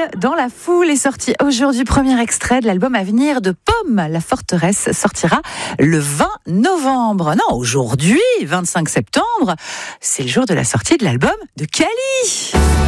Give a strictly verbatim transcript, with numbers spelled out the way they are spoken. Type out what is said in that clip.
dans la foule est sorti aujourd'hui. Premier extrait de l'album à venir de Pomme. La Forteresse sortira le vingt novembre. Non, aujourd'hui, vingt-cinq septembre, c'est le jour de la sortie de l'album de Kali.